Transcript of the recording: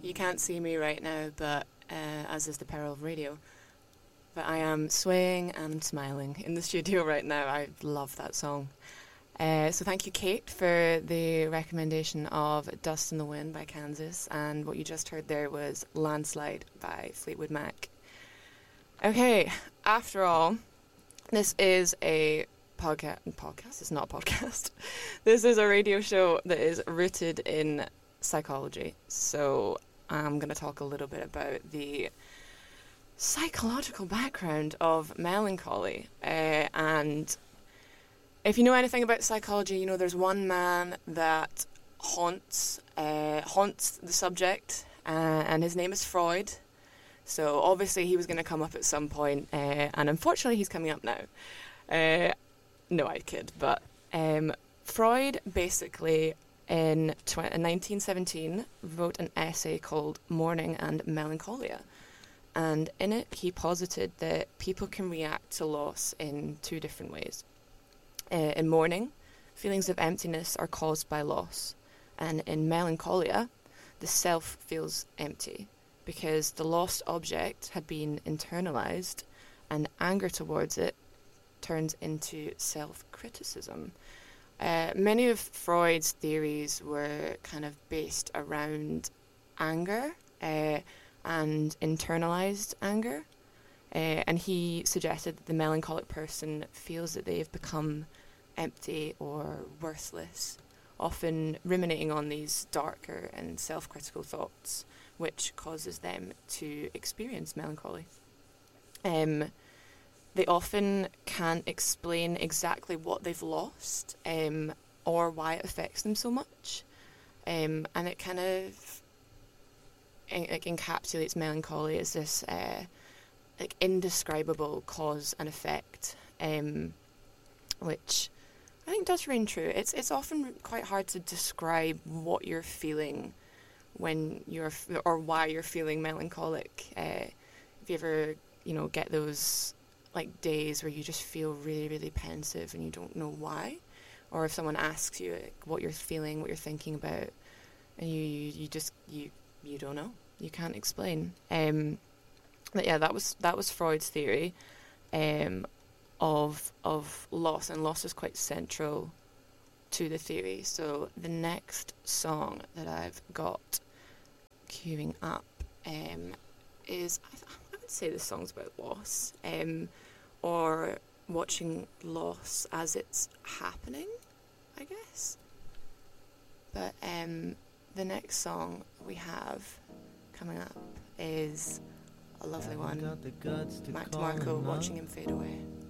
You can't see me right now, but as is the peril of radio. But I am swaying and smiling in the studio right now. I love that song. So thank you, Kate, for the recommendation of Dust in the Wind by Kansas. And what you just heard there was Landslide by Fleetwood Mac. Okay, after all, this is a podcast. It's not a podcast. This is a radio show that is rooted in psychology. So I'm going to talk a little bit about the psychological background of melancholy. And if you know anything about psychology, you know there's one man that haunts the subject, and his name is Freud. So obviously he was going to come up at some point, and unfortunately he's coming up now. No, I kid. But Freud basically in 1917 wrote an essay called Mourning and Melancholia. And in it he posited that people can react to loss in two different ways. In mourning, feelings of emptiness are caused by loss. And in melancholia, the self feels empty because the lost object had been internalized, and anger towards it turns into self-criticism. Many of Freud's theories were kind of based around anger and internalized anger. And he suggested that the melancholic person feels that they have become empty or worthless, often ruminating on these darker and self-critical thoughts, which causes them to experience melancholy. They often can't explain exactly what they've lost or why it affects them so much. And it kind of encapsulates melancholy as this indescribable cause and effect, which I think does ring true. It's often quite hard to describe what you're feeling when or why you're feeling melancholic. If you ever, get those days where you just feel really, really pensive and you don't know why, or if someone asks you what you're feeling, what you're thinking about, and you don't know, you can't explain. But yeah, that was Freud's theory of loss, and loss is quite central to the theory. So the next song that I've got queuing up is, I would say the song's about loss, or watching loss as it's happening, I guess. But the next song we have coming up is a lovely one. Mac DeMarco, Watching Him Fade Away.